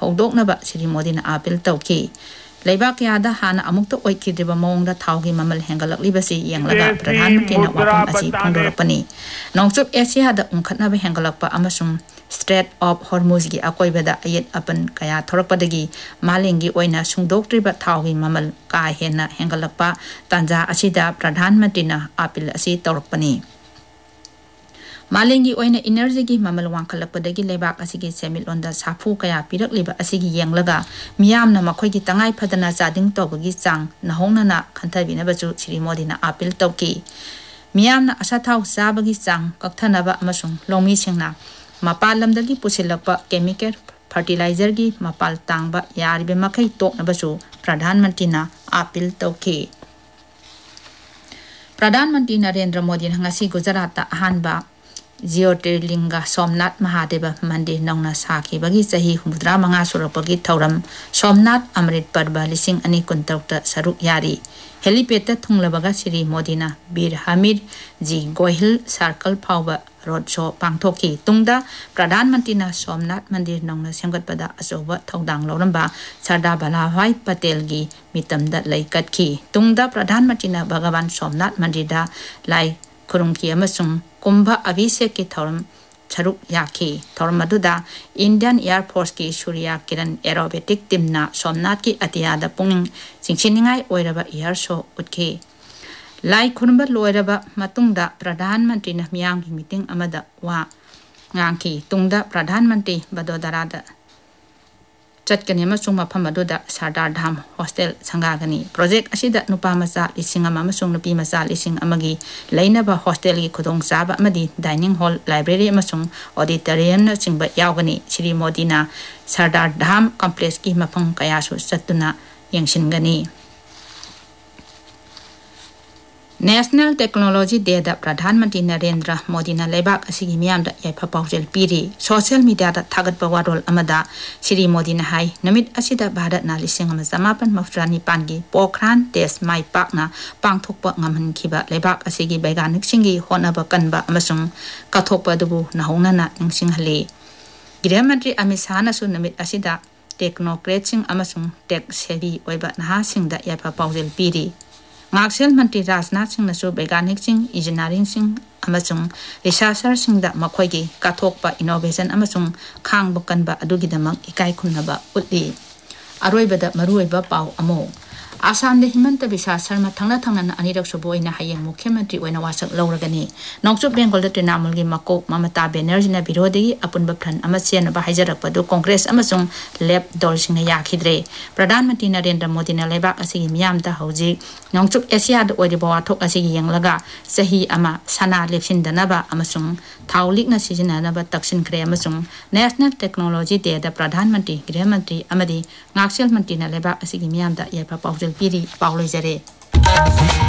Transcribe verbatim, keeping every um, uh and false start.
ꯍꯧꯗꯣꯛꯅꯕ ꯁ꯭ꯔꯤ ꯃꯣꯗꯤꯅ ꯑꯄꯤꯜ ꯇꯧꯈꯤ ꯂꯩꯕꯥꯛ ꯀꯌꯥꯗ ꯍꯥꯟꯅ ꯑꯃꯨꯛꯇ ꯑꯣꯏꯈꯤꯗ꯭ꯔꯤꯕ ꯃꯑꯣꯡꯗ ꯊꯥꯎꯒꯤ ꯃꯃꯜ ꯍꯦꯟꯒꯠꯂꯛꯂꯤꯕꯁꯤ ꯌꯦꯡꯂꯒ ꯄ꯭ꯔꯙꯥꯟ ꯃꯟꯇ꯭ꯔꯤꯅ ꯋꯥꯐꯝ ꯑꯁꯤ ꯐꯣꯡꯗꯣꯔꯛꯄꯅꯤ ꯅꯣꯡꯆꯨꯞ ꯑꯦꯁꯤꯌꯥꯗ ꯎꯪꯈꯠꯅꯕ ꯍꯦꯟꯒꯠꯂꯛꯄ ꯑꯃꯁꯨꯡ ꯁ꯭ꯇ꯭ꯔꯦꯠ ꯑꯣꯐ ꯍꯣꯔꯃꯨꯖꯒꯤ ꯑꯀꯣꯏꯕꯗ ꯑꯌꯦꯠ ꯑꯄꯟ ꯀꯌꯥ ꯊꯣꯔꯛꯄꯗꯒꯤ ꯃꯥꯂꯦꯝꯒꯤ ꯑꯣꯏꯅ ꯁꯨꯡꯗꯣꯛꯇ꯭ꯔꯤꯕ ꯊꯥꯎꯒꯤ ꯃꯃꯜ ꯀꯥ ꯍꯦꯟꯅ ꯍꯦꯟꯒꯠꯂꯛꯄ ꯇꯥꯟꯖꯥ ꯑꯁꯤꯗ ꯄ꯭ꯔꯙꯥꯟ ꯃꯟꯇ꯭ꯔꯤꯅ ꯑꯄꯤꯜ ꯑꯁꯤ ꯇꯧꯔꯛꯄꯅꯤ ꯃꯥꯂꯦꯝꯒꯤ ꯑꯣꯏꯅ ꯏꯅꯔꯖꯤꯒꯤ ꯃꯃꯜ ꯋꯥꯡꯈꯠꯂꯛꯄꯗꯒꯤ ꯂꯩꯕꯥꯛ ꯑꯁꯤꯒꯤ ꯁꯦꯟꯃꯤꯠꯂꯣꯟꯗ ꯁꯥꯐꯨ ꯀꯌꯥ ꯄꯤꯔꯛꯂꯤꯕ ꯑꯁꯤꯒꯤ ꯌꯦꯡꯂꯒ ꯃꯤꯌꯥꯝꯅ ꯃꯈꯣꯏꯒꯤ ꯇꯉꯥꯏ ꯐꯗꯅ ꯆꯥꯗꯤꯡ ꯇꯧꯕꯒꯤ ꯆꯥꯡ ꯅꯍꯧꯅꯅ ꯈꯟꯊꯕꯤꯅꯕꯁꯨ ꯁ꯭ꯔꯤ ꯃꯣꯗꯤꯅ ꯑꯄꯤꯜ ꯇꯧꯈꯤ ꯃꯤꯌꯥꯝꯅ ꯑꯁꯥꯊꯥꯎ ꯆꯥꯕꯒꯤ ꯆꯥꯡ ꯀꯛꯊꯅꯕ ꯑꯃꯁꯨꯡ ꯂꯧꯃꯤꯁꯤꯡꯅ ꯃꯄꯥꯟ ꯂꯝꯗꯒꯤ ꯄꯨꯁꯤꯜꯂꯛꯄ ꯀꯦꯃꯤꯀꯦꯜ ꯐꯔꯇꯤꯂꯥꯏꯖꯔꯒꯤ ꯃꯄꯥꯜ ꯇꯥꯡꯕ ꯌꯥꯔꯤꯕ ꯃꯈꯩ ꯇꯣꯛꯅꯕꯁꯨ ꯄ꯭ꯔꯙꯥꯟ ꯃꯟꯇ꯭ꯔꯤꯅ ꯑꯄꯤꯜ ꯇꯧꯈꯤ ꯄ꯭ꯔꯙꯥꯟ ꯃꯟꯇ꯭ꯔꯤ ꯅꯔꯦꯟꯗ꯭ꯔ ꯃꯣꯗꯤꯅ ꯉꯁꯤ ꯒꯨꯖꯔꯥꯠꯇ ꯑꯍꯥꯟꯕ ꯖꯤꯑꯣꯇꯤꯔꯂꯤꯡꯒ ꯁꯣꯝꯅꯥꯊ ꯃꯍꯥꯗꯦꯕ ꯃꯟꯗꯤꯔ ꯅꯧꯅ ꯁꯥꯈꯤꯕꯒꯤ ꯆꯍꯤ ꯍꯨꯝꯐꯨꯇꯔꯥ ꯃꯉꯥ ꯁꯨꯔꯛꯄꯒꯤ ꯊꯧꯔꯝ ꯁꯣꯝꯅꯥꯊ ꯑꯃ꯭ꯔꯤꯠ ꯄꯔꯕ ꯂꯤꯁꯤꯡ ꯑꯅꯤ ꯀꯨꯟꯇꯔꯨꯛꯇ ꯁꯔꯨꯛ ꯌꯥꯔꯤ ꯍꯦꯂꯤꯄꯦꯗꯇ ꯊꯨꯡꯂꯕꯒ ꯁ꯭ꯔꯤ ꯃꯣꯗꯤꯅ ꯕꯤꯔ ꯍꯃꯤꯔ ꯖꯤ ꯒꯣꯍꯤꯜ ꯁꯥꯔꯀꯜ ꯐꯥꯎꯕ ꯔꯣꯗ ꯁꯣ ꯄꯥꯡꯊꯣꯛꯈꯤ ꯇꯨꯡꯗ ꯄ꯭ꯔꯙꯥꯟ ꯃꯟꯇ꯭ꯔꯤꯅ ꯁꯣꯝꯅꯥꯊ ꯃꯟꯗꯤꯔ ꯅꯧꯅ ꯁꯦꯝꯒꯠꯄꯗ ꯑꯆꯧꯕ ꯊꯧꯗꯥꯡ ꯂꯧꯔꯝꯕ ꯁꯔꯗꯥꯔ ꯚꯜꯂꯥꯚꯚꯥꯏ ꯄꯇꯦꯜꯒꯤ ꯃꯤꯇꯝꯗ ꯂꯩ ꯀꯠꯈꯤ ꯇꯨꯡꯗ ꯄ꯭ꯔꯙꯥꯟ ꯃꯟꯇ꯭ꯔꯤꯅ ꯚꯒꯋꯥꯟ ꯁꯣꯝꯅꯥꯊ ꯃꯟꯗꯤꯔꯗ ꯂꯥꯏ ꯈꯨꯔꯨꯝꯈꯤ ꯑꯃꯁꯨꯡ ꯀꯨꯝꯚ ꯑꯚꯤꯁꯦꯛꯀꯤ ꯊꯧꯔꯝ ꯁꯔꯨꯛ ꯌꯥꯈꯤ ꯊꯧꯔꯝ ꯑꯗꯨꯗ ꯏꯟꯗꯤꯌꯟ ꯏꯌꯥꯔ ꯐꯣꯔꯁꯀꯤ ꯁꯨꯔꯤꯌꯥ ꯀꯤꯔꯟ ꯑꯦꯔꯣꯕꯦꯇꯤꯛ ꯇꯤꯝꯅ ꯁꯣꯝꯅꯥꯊꯀꯤ ꯑꯇꯤꯌꯥꯗ ꯄꯨꯛꯅꯤꯡ ꯆꯤꯡꯁꯤꯟꯅꯤꯡꯉꯥꯏ ꯑꯣꯏꯔꯕ ꯏꯌꯥꯔ ꯁꯣ ꯎꯠꯈꯤ ꯂꯥꯏ ꯈꯨꯔꯨꯝꯕ ꯂꯣꯏꯔꯕ ꯃꯇꯨꯡꯗ ꯄ꯭ꯔꯙꯥꯟ ꯃꯟꯇ꯭ꯔꯤꯅ ꯃꯤꯌꯥꯝꯒꯤ ꯃꯤꯇꯤꯡ ꯑꯃꯗ ꯋꯥ ꯉꯥꯡꯈꯤ ꯇꯨꯡꯗ ꯄ꯭ꯔꯙꯥꯟ ꯃꯟꯇ꯭ꯔꯤ ꯕꯗꯣꯗꯔꯥꯗ ꯆꯠꯀꯅꯤ ꯑꯃꯁꯨꯡ ꯃꯐꯝ ꯑꯗꯨꯗ ꯁꯔꯗꯥꯔ ꯙꯥꯝ ꯍꯣꯁꯇꯦꯜ ꯁꯪꯒꯥꯒꯅꯤ ꯄ꯭ꯔꯣꯖꯦꯛ ꯑꯁꯤꯗ ꯅꯨꯄꯥ ꯃꯆꯥ ꯂꯤꯁꯤꯡ ꯑꯃ ꯑꯃꯁꯨꯡ ꯅꯨꯄꯤ ꯃꯆꯥ ꯂꯤꯁꯤꯡ ꯑꯃꯒꯤ ꯂꯩꯅꯕ ꯍꯣꯁꯇꯦꯜꯒꯤ ꯈꯨꯗꯣꯡꯆꯥꯕ ꯑꯃꯗꯤ ꯗꯥꯏꯅꯤꯡ ꯍꯣꯜ ꯂꯥꯏꯕ꯭ꯔꯦꯔꯤ ꯑꯃꯁꯨꯡ ꯑꯣꯗꯤꯇꯣꯔꯤꯌꯝꯅꯆꯤꯡꯕ ꯌꯥꯎꯒꯅꯤ ꯁ꯭ꯔꯤ ꯃꯣꯗꯤꯅ ꯁꯔꯗꯥꯔ ꯙꯥꯝ ꯀꯝꯄ꯭ꯂꯦꯛꯁꯀꯤ ꯃꯐꯝ ꯀꯌꯥꯁꯨ ꯆꯠꯇꯨꯅ ꯌꯦꯡꯁꯤꯟꯒꯅꯤ ꯅꯦꯁꯅꯦꯜ ꯇꯦꯛꯅꯣꯂꯣꯖꯤ ꯗꯦꯗ ꯄ꯭ꯔꯙꯥꯟ ꯃꯟꯇ꯭ꯔꯤ ꯅꯔꯦꯟꯗ꯭ꯔ ꯃꯣꯗꯤꯅ ꯂꯩꯕꯥꯛ ꯑꯁꯤꯒꯤ ꯃꯤꯌꯥꯝꯗ ꯌꯥꯏꯐ ꯄꯥꯎꯖꯦꯜ ꯄꯤꯔꯤ ꯁꯣꯁꯤꯌꯦꯜ ꯃꯤꯗꯤꯌꯥꯗ ꯊꯥꯒꯠꯄ ꯋꯥꯔꯣꯜ ꯑꯃꯗ ꯁ꯭ꯔꯤ ꯃꯣꯗꯤꯅ ꯍꯥꯏ ꯅꯨꯃꯤꯠ ꯑꯁꯤꯗ ꯚꯥꯔꯠꯅ ꯂꯤꯁꯤꯡ ꯑꯃ ꯆꯃꯥꯄꯟ ꯃꯧꯗ꯭ꯔꯥ ꯅꯤꯄꯥꯟꯒꯤ ꯄꯣꯈ꯭ꯔꯥꯟ ꯇꯦꯁ ꯃꯥꯏ ꯄꯥꯛꯅ ꯄꯥꯡꯊꯣꯛꯄ ꯉꯝꯍꯟꯈꯤꯕ ꯂꯩꯕꯥꯛ ꯑꯁꯤꯒꯤ ꯕꯩꯒꯥꯅꯤꯛꯁꯤꯡꯒꯤ ꯍꯣꯠꯅꯕ ꯀꯟꯕ ꯑꯃꯁꯨꯡ ꯀꯠꯊꯣꯛꯄ ꯑꯗꯨꯕꯨ ꯅꯍꯧꯅꯅ ꯅꯤꯡꯁꯤꯡꯍꯜꯂꯤ ꯒृह ꯃꯟꯇ꯭ꯔꯤ ꯑꯃꯤꯠ ꯁꯥꯍꯅꯁꯨ ꯅꯨꯃꯤꯠ ꯑꯁꯤꯗ ꯇꯦꯛꯅꯣꯀ꯭ꯔꯦꯠꯁꯤꯡ ꯑꯃꯁꯨꯡ ꯇꯦꯛ ꯁꯦꯚꯤ ꯑꯣꯏꯕ ꯅꯍꯥꯁꯤꯡꯗ ꯌꯥꯏꯐ ꯄꯥꯎꯖꯦꯜ ꯄꯤꯔꯤ ꯉꯥꯛꯁꯦꯜ ꯃꯟꯇ꯭ꯔꯤ ꯔꯥꯖꯅꯥꯊ ꯁꯤꯡꯅꯁꯨ ꯕꯩꯒꯥꯅꯤꯛꯁꯤꯡ ꯏꯟꯖꯤꯅꯤꯌꯥꯔꯤꯡꯁꯤꯡ ꯑꯃꯁꯨꯡ ꯔꯤꯁꯥꯔꯆꯔꯁꯤꯡꯗ ꯃꯈꯣꯏꯒꯤ ꯀꯠꯊꯣꯛꯄ ꯏꯅꯣꯚꯦꯁꯟ ꯑꯃꯁꯨꯡ ꯈꯥꯡꯕ ꯀꯟꯕ ꯑꯗꯨꯒꯤꯗꯃꯛ ꯏꯀꯥꯏ ꯈꯨꯝꯅꯕ ꯎꯠꯂꯤ ꯑꯔꯣꯏꯕꯗ ꯃꯔꯨꯑꯣꯏꯕ ꯄꯥꯎ ꯑꯃ ꯑꯁꯥꯝꯗ ꯍꯤꯃꯟꯇ ꯕꯤꯁ꯭ꯋꯥ ꯁꯔꯃ ꯊꯪꯅ ꯊꯪꯅꯅ ꯑꯅꯤꯔꯛ ꯁꯨꯕ ꯑꯣꯏꯅ ꯍꯌꯦꯡ ꯃꯨꯈ꯭य ꯃꯟꯇ꯭ꯔꯤ ꯑꯣꯏꯅ ꯋꯥꯁꯛ ꯂꯧꯔꯒꯅꯤ ꯅꯣꯡꯆꯨꯞ ꯕꯦꯡꯒꯣꯜꯗ ꯇ꯭ꯔꯤꯅꯥꯃꯨꯜꯒꯤ ꯃꯀꯣꯛ ꯃꯃꯇꯥ ꯕꯦꯅꯔꯖꯤꯅ ꯕꯤꯔꯣꯙꯤꯒꯤ ꯑꯄꯨꯟꯕ ꯐ꯭ꯔꯟ ꯑꯃ ꯁꯦꯝꯅꯕ ꯍꯥꯏꯖꯔꯛꯄꯗꯨ ꯀꯣꯡꯒ꯭ꯔꯦꯁ ꯑꯃꯁꯨꯡ ꯂꯦꯞ ꯗꯣꯜꯁꯤꯡꯅ ꯌꯥꯈꯤꯗ꯭ꯔꯦ ꯄ꯭ꯔꯙꯥꯟ ꯃꯟꯇ꯭ꯔꯤ ꯅꯔꯦꯟꯗ꯭ꯔ ꯃꯣꯗꯤꯅ ꯂꯩꯕꯥꯛ ꯑꯁꯤꯒꯤ ꯃꯤꯌꯥꯝꯗ ꯍꯧꯖꯤꯛ ꯅꯣꯡꯆꯨꯞ ꯑꯦꯁꯤꯌꯥꯗ ꯑꯣꯏꯔꯤꯕ ꯋꯥꯊꯣꯛ ꯑꯁꯤꯒꯤ ꯌꯦꯡꯂꯒ ꯆꯍꯤ ꯑꯃ ꯁꯅꯥ ꯂꯦꯞꯁꯤꯟꯗꯅꯕ ꯑꯃꯁꯨꯡ ꯊꯥꯎ ꯂꯤꯛꯅ ꯁꯤꯖꯤꯟꯅꯅꯕ ꯇꯛꯁꯤꯟꯈ꯭ꯔꯦ ꯑꯃꯁꯨꯡ ꯅꯦꯁꯅꯦꯜ ꯇꯦꯛꯅꯣꯂꯣꯖꯤ ꯗꯦꯗ ꯄ꯭ꯔꯙꯥꯟ ꯃꯟꯇ꯭ꯔꯤ ꯒृह ꯃꯟꯇ꯭ꯔꯤ ꯑꯃꯗꯤ ꯉꯥꯛꯁꯦꯜ ꯃꯟꯇ꯭ꯔꯤꯅ ꯂꯩꯕꯥꯛ ꯑꯁꯤꯒꯤ ꯃꯤꯌꯥꯝꯗ ꯌꯥꯏꯐ ꯄꯥꯎꯖꯦꯜ ꯄꯤꯔꯤ ꯄꯥꯎ ꯂꯣꯏꯖꯔꯦ